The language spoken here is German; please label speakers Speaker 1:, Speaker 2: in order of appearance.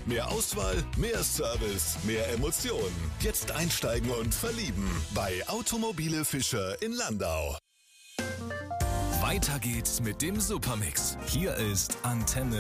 Speaker 1: Mehr Auswahl, mehr Service, mehr Emotionen. Jetzt einsteigen und verlieben bei Automobile Fischer in Landau.
Speaker 2: Weiter geht's mit dem Supermix. Hier ist Antenne